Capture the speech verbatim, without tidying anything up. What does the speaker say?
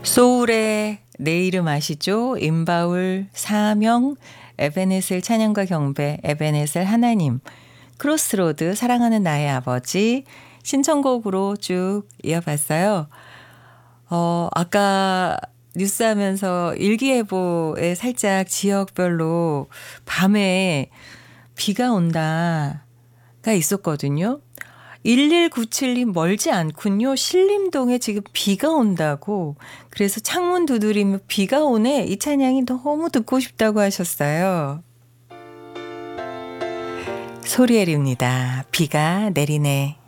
소울의 내 이름 아시죠? 임바울, 사명, 에베네셀 찬양과 경배, 에베네셀 하나님, 크로스로드 사랑하는 나의 아버지 신청곡으로 쭉 이어봤어요. 어, 아까 뉴스하면서 일기예보에 살짝 지역별로 밤에 비가 온다가 있었거든요. 일일구칠님 멀지 않군요. 신림동에 지금 비가 온다고. 그래서 창문 두드리며 비가 오네. 이 찬양이 너무 듣고 싶다고 하셨어요. 소리엘입니다. 비가 내리네.